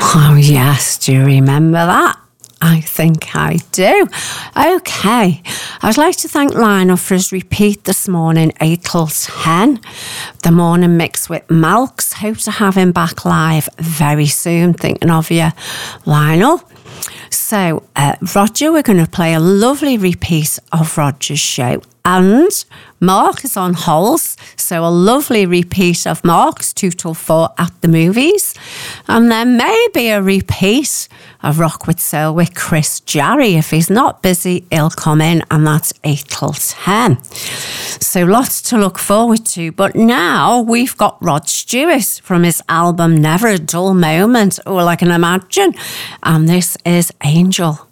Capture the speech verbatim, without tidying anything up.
Oh, yes. Do you remember that? I think I do. Okay. I would like to thank Lionel for his repeat this morning, eight till ten. The morning mix with Malks. Hope to have him back live very soon. Thinking of you, Lionel. So, uh, Roger, we're going to play a lovely repeat of Roger's show. And Mark is on Holes, so a lovely repeat of Mark's two till four at the movies. And then maybe a repeat of Rock with Soul with Chris Jarry. If he's not busy, he'll come in, and that's eight till ten. So lots to look forward to. But now we've got Rod Stewart from his album Never a Dull Moment, all I can imagine. And this is Angel.